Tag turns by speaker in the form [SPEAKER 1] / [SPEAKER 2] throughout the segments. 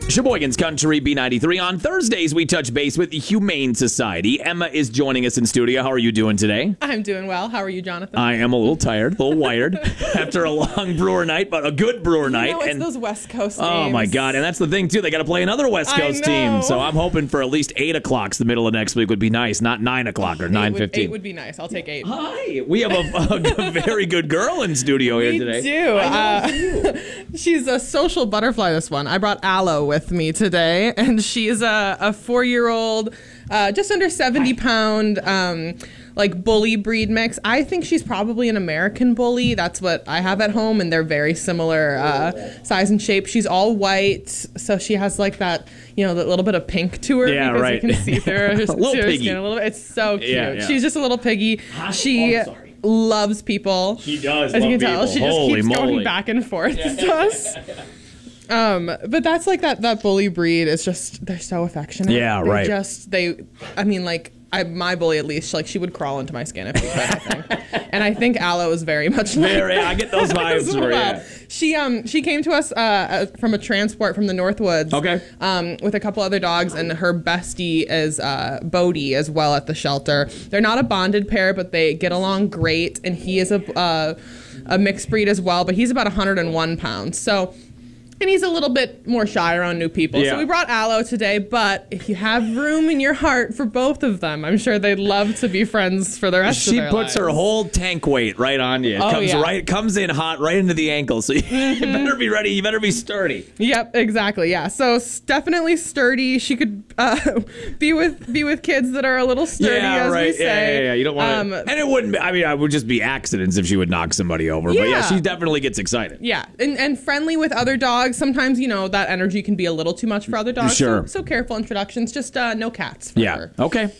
[SPEAKER 1] Sheboygan's Country B93. On Thursdays, we touch base with the Humane Society. Emma is joining us in studio. How are you doing today?
[SPEAKER 2] I'm doing well. How are you, Jonathan?
[SPEAKER 1] I am a little tired, a little wired after a long brewer night, but a good brewer night.
[SPEAKER 2] No, it's those West Coast
[SPEAKER 1] Oh,
[SPEAKER 2] games.
[SPEAKER 1] my God. And that's the thing, too. They got to play another West Coast team. So I'm hoping for at least 8 o'clock the middle of next week would be nice, not 9 o'clock or 9:15.
[SPEAKER 2] 8 would be nice. I'll take 8.
[SPEAKER 1] Hi. We have a very good girl in studio here today.
[SPEAKER 2] We do. She's a social butterfly, this one. I brought Aloe with me today, and she's a 4-year-old, just under 70-pound, like bully breed mix. I think she's probably an American bully. That's what I have at home, and they're very similar size and shape. She's all white, so she has like that, that little bit of pink to her.
[SPEAKER 1] Yeah,
[SPEAKER 2] because
[SPEAKER 1] right.
[SPEAKER 2] you can see through her,
[SPEAKER 1] little
[SPEAKER 2] her
[SPEAKER 1] piggy.
[SPEAKER 2] skin a little bit. It's so cute.
[SPEAKER 1] Yeah.
[SPEAKER 2] She's just a little piggy. She loves people.
[SPEAKER 1] She does
[SPEAKER 2] As
[SPEAKER 1] love
[SPEAKER 2] you can tell,
[SPEAKER 1] people.
[SPEAKER 2] she just
[SPEAKER 1] Holy
[SPEAKER 2] keeps
[SPEAKER 1] moly.
[SPEAKER 2] going back and forth to us. But that's like that bully breed is just, they're so affectionate.
[SPEAKER 1] Yeah, right.
[SPEAKER 2] My bully at least, like she would crawl into my skin if she could, I think. And I think Aloe is very much like that.
[SPEAKER 1] I get those vibes for you.
[SPEAKER 2] She came to us from a transport from the Northwoods.
[SPEAKER 1] Okay.
[SPEAKER 2] With a couple other dogs, and her bestie is Bodie as well at the shelter. They're not a bonded pair, but they get along great. And he is a mixed breed as well, but he's about 101 pounds. And he's a little bit more shy around new people.
[SPEAKER 1] Yeah.
[SPEAKER 2] So we brought Aloe today, but if you have room in your heart for both of them, I'm sure they'd love to be friends for the rest of their lives.
[SPEAKER 1] She puts her whole tank weight right on you. It comes in hot right into the ankle, so you better be ready. You better be sturdy.
[SPEAKER 2] Yep, exactly. Yeah. So definitely sturdy. She could be with kids that are a little sturdy, as we say.
[SPEAKER 1] Yeah. You don't want to. And it wouldn't be, I would just be accidents if she would knock somebody over.
[SPEAKER 2] Yeah.
[SPEAKER 1] But yeah, she definitely gets excited.
[SPEAKER 2] Yeah. And friendly with other dogs. Sometimes, that energy can be a little too much for other dogs.
[SPEAKER 1] Sure.
[SPEAKER 2] So careful introductions. Just no cats for her.
[SPEAKER 1] Okay.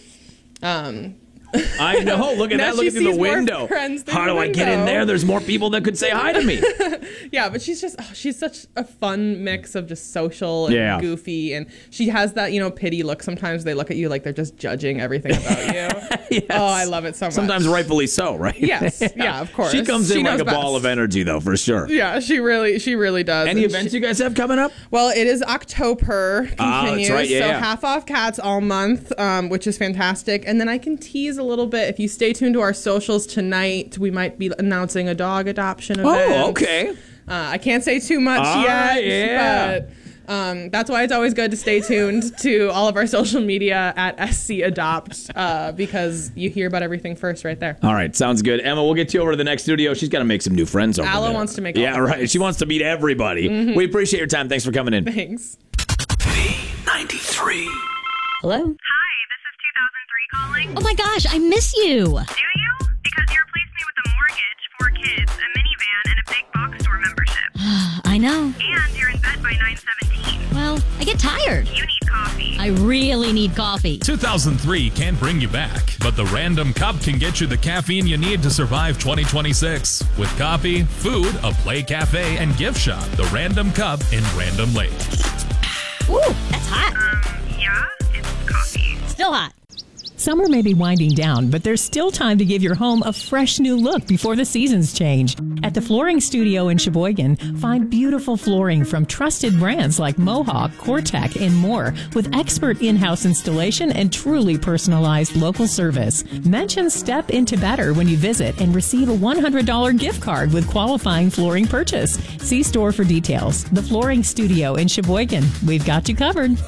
[SPEAKER 1] I know. Look at that. Look through the window. How do I get in there? There's more people that could say hi to me.
[SPEAKER 2] Yeah, but she's such a fun mix of just social and goofy, and she has that pity look. Sometimes they look at you like they're just judging everything about you. Yes. Oh, I love it so much.
[SPEAKER 1] Sometimes rightfully so, right?
[SPEAKER 2] Yes. Yeah, of course.
[SPEAKER 1] She comes in like a ball of energy, though, for sure.
[SPEAKER 2] Yeah, she really does.
[SPEAKER 1] Any events you guys have coming up?
[SPEAKER 2] Well, it is October continues,
[SPEAKER 1] that's right.
[SPEAKER 2] so half off cats all month, which is fantastic. And then I can tease a little bit. If you stay tuned to our socials tonight, we might be announcing a dog adoption event.
[SPEAKER 1] Oh, okay.
[SPEAKER 2] I can't say too much yet, but that's why it's always good to stay tuned to all of our social media at SC Adopt, because you hear about everything first right there.
[SPEAKER 1] All right, sounds good. Emma, we'll get you over to the next studio. She's got to make some new friends over there.
[SPEAKER 2] Aloe wants to make all the
[SPEAKER 1] right.
[SPEAKER 2] friends.
[SPEAKER 1] She wants to meet everybody. Mm-hmm. We appreciate your time. Thanks for coming in.
[SPEAKER 2] Thanks.
[SPEAKER 3] B93.
[SPEAKER 4] Hello?
[SPEAKER 5] Hi, this is 2003 calling.
[SPEAKER 4] Oh my gosh, I miss you.
[SPEAKER 5] Do you? Because you replaced me with a mortgage, 4 kids, a minivan, and a big box store membership.
[SPEAKER 4] I know.
[SPEAKER 5] And you're in bed by 9:17.
[SPEAKER 4] Well, I get tired.
[SPEAKER 5] You need coffee.
[SPEAKER 4] I really need coffee.
[SPEAKER 6] 2003 can't bring you back, but the Random Cup can get you the caffeine you need to survive 2026. With coffee, food, a play cafe, and gift shop, the Random Cup in Random Lake.
[SPEAKER 4] Ooh, that's hot.
[SPEAKER 5] Yeah, it's coffee.
[SPEAKER 4] Still hot.
[SPEAKER 7] Summer may be winding down, but there's still time to give your home a fresh new look before the seasons change. At the Flooring Studio in Sheboygan, find beautiful flooring from trusted brands like Mohawk, Cortec, and more, with expert in-house installation and truly personalized local service. Mention Step Into Better when you visit and receive a $100 gift card with qualifying flooring purchase. See store for details. The Flooring Studio in Sheboygan. We've got you covered.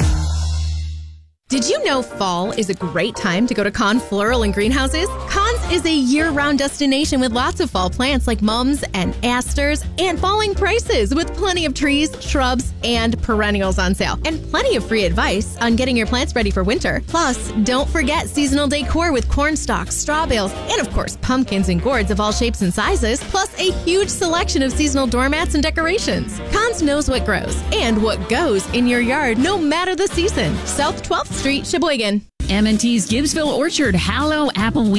[SPEAKER 8] Did you know fall is a great time to go to Kahn Floral and Greenhouses? Kahn's is a year-round destination with lots of fall plants like mums and asters and falling prices with plenty of trees, shrubs, and perennials on sale. And plenty of free advice on getting your plants ready for winter. Plus, don't forget seasonal decor with corn stalks, straw bales, and of course, pumpkins and gourds of all shapes and sizes, plus a huge selection of seasonal doormats and decorations. Kahn's knows what grows and what goes in your yard no matter the season. South 12th Street, Sheboygan.
[SPEAKER 9] M&T's Gibbsville Orchard Hallow Apple